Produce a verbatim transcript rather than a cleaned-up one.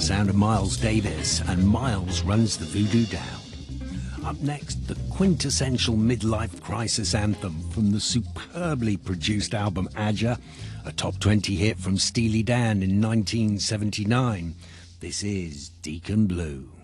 sound of Miles Davis, and Miles runs the voodoo down. Up next, the quintessential midlife crisis anthem from the superbly produced album Adja, a top twenty hit from Steely Dan in nineteen seventy-nine. This is Deacon Blue.